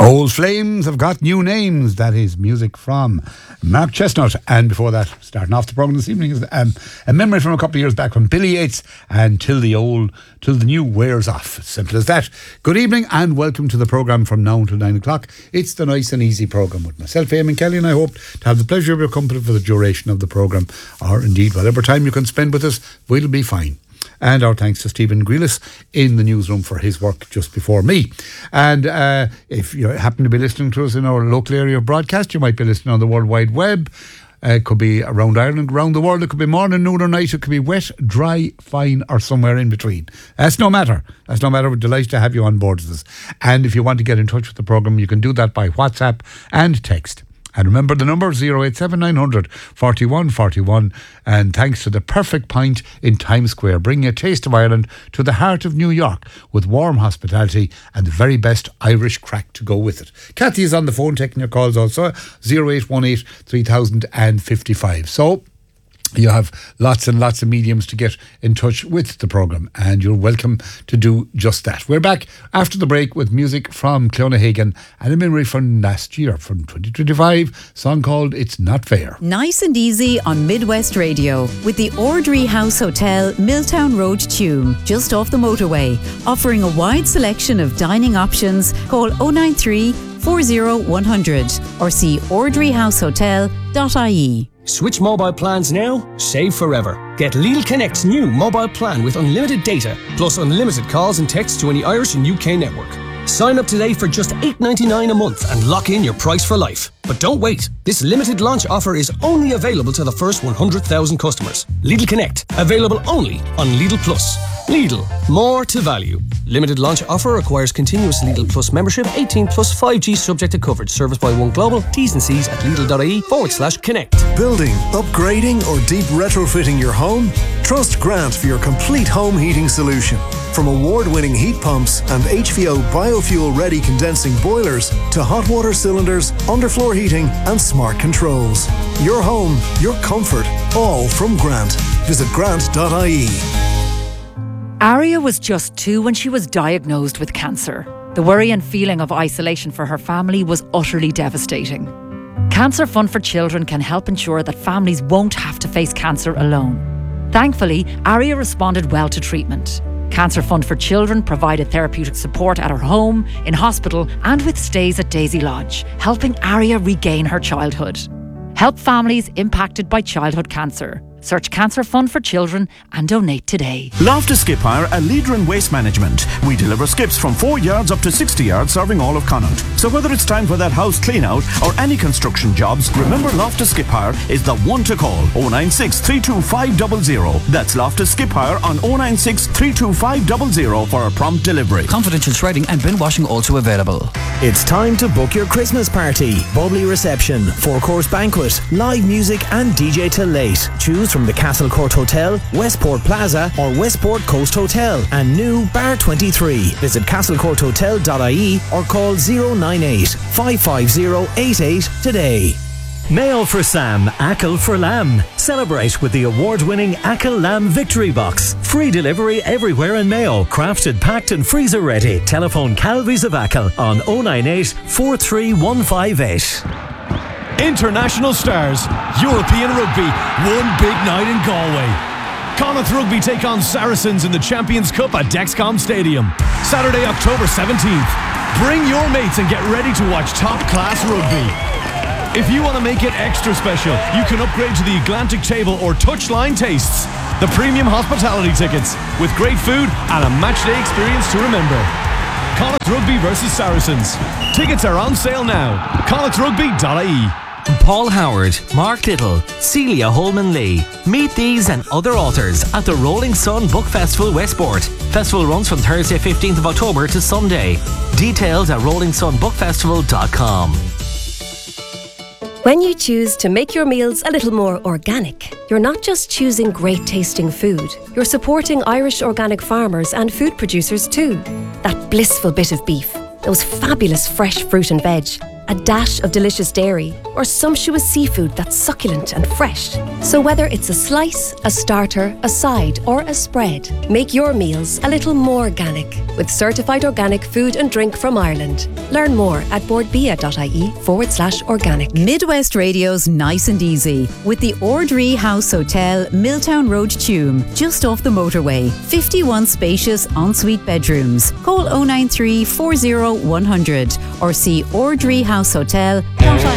Old Flames have got new names. That is music from Mark Chestnut. And before that, starting off the programme this evening, is a memory from a couple of years back from Billy Yates and Till the New Wears Off. Simple as that. Good evening and welcome to the programme from now until 9 o'clock. It's the nice and easy programme with myself, Eamon Kelly, and I hope to have the pleasure of your company for the duration of the programme, or indeed whatever time you can spend with us, we'll be fine. And our thanks to Stephen Grealis in the newsroom for his work just before me. And if you happen to be listening to us in our local area of broadcast, you might be listening on the World Wide Web. It could be around Ireland, around the world. It could be morning, noon or night. It could be wet, dry, fine or somewhere in between. That's no matter. We're delighted to have you on board with us. And if you want to get in touch with the programme, you can do that by WhatsApp and text. And remember the number 087 900 41 41. And thanks to the Perfect Pint in Times Square, bringing a taste of Ireland to the heart of New York with warm hospitality and the very best Irish crack to go with it. Kathy is on the phone taking your calls also, 0818 3055. So you have lots and lots of mediums to get in touch with the programme, and you're welcome to do just that. We're back after the break with music from Clona Hagan and a memory from last year, from 2025, song called It's Not Fair. Nice and easy on Midwest Radio with the Ordry House Hotel, Milltown Road, Tuam, just off the motorway. Offering a wide selection of dining options, call 093 40 100 or see ordryhousehotel.ie. Switch mobile plans now, save forever. Get Lidl Connect's new mobile plan with unlimited data, plus unlimited calls and texts to any Irish and UK network. Sign up today for just $8.99 a month and lock in your price for life. But don't wait. This limited launch offer is only available to the first 100,000 customers. Lidl Connect, available only on Lidl Plus. Lidl, more to value. Limited launch offer requires continuous Lidl Plus membership, 18 plus 5G subject to coverage. Service by One Global. T's and C's at Lidl.ie/connect. Building, upgrading or deep retrofitting your home? Trust Grant for your complete home heating solution. From award-winning heat pumps and HVO biofuel-ready condensing boilers to hot water cylinders, underfloor heating and smart controls. Your home, your comfort, all from Grant. Visit grant.ie. Aria was just 2 when she was diagnosed with cancer. The worry and feeling of isolation for her family was utterly devastating. Cancer Fund for Children can help ensure that families won't have to face cancer alone. Thankfully, Aria responded well to treatment. Cancer Fund for Children provided therapeutic support at her home, in hospital and with stays at Daisy Lodge, helping Aria regain her childhood. Help families impacted by childhood cancer. Search Cancer Fund for Children and donate today. Loftus Skip Hire, a leader in waste management. We deliver skips from 4 yards up to 60 yards, serving all of Connaught. So whether it's time for that house clean out or any construction jobs, remember Loftus Skip Hire is the one to call. 096 325 00. That's Loftus Skip Hire on 096 325 00 for a prompt delivery. Confidential shredding and bin washing also available. It's time to book your Christmas party. Bubbly reception, 4-course banquet, live music and DJ till late. Choose from the Castle Court Hotel, Westport Plaza or Westport Coast Hotel and new Bar 23. Visit castlecourthotel.ie or call 098 550 88 today. Mayo for Sam, Ackle for Lamb. Celebrate with the award-winning Ackle Lamb Victory Box. Free delivery everywhere in Mayo. Crafted, packed and freezer ready. Telephone Calvies of Ackle on 098 43158. International stars, European rugby, one big night in Galway. Connaught Rugby take on Saracens in the Champions Cup at Dexcom Stadium. Saturday, October 17th. Bring your mates and get ready to watch top-class rugby. If you want to make it extra special, you can upgrade to the Atlantic Table or Touchline Tastes, the premium hospitality tickets, with great food and a matchday experience to remember. Connaught Rugby versus Saracens. Tickets are on sale now. connaughtrugby.ie. Paul Howard, Mark Little, Celia Holman-Lee. Meet these and other authors at the Rolling Sun Book Festival Westport. Festival runs from Thursday 15th of October to Sunday. Details at rollingsunbookfestival.com. When you choose to make your meals a little more organic, you're not just choosing great tasting food, you're supporting Irish organic farmers and food producers too. That blissful bit of beef, those fabulous fresh fruit and veg, a dash of delicious dairy, or sumptuous seafood that's succulent and fresh. So whether it's a slice, a starter, a side, or a spread, make your meals a little more organic with certified organic food and drink from Ireland. Learn more at boardbia.ie/organic. Midwest Radio's Nice and Easy with the Ordree House Hotel, Milltown Road, Tuam, just off the motorway. 51 spacious ensuite bedrooms. Call 093 40 100 or see ordreehousehotel.ie.